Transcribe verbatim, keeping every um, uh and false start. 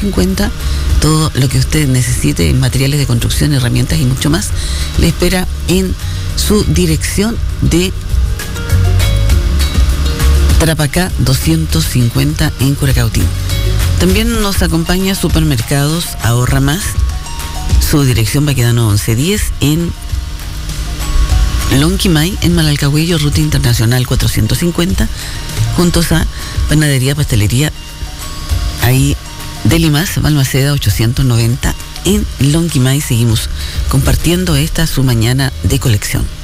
cincuenta. Todo lo que usted necesite en materiales de construcción, herramientas y mucho más le espera en su dirección de Tarapacá doscientos cincuenta en Curacautín. También nos acompaña Supermercados Ahorra Más. Su dirección Baquedano once diez en Lonquimay, en Malalcahuillo, Ruta Internacional cuatrocientos cincuenta, juntos a Panadería, Pastelería, ahí de Limas, Balmaceda ochocientos noventa en Lonquimay. Seguimos compartiendo esta su mañana de colección.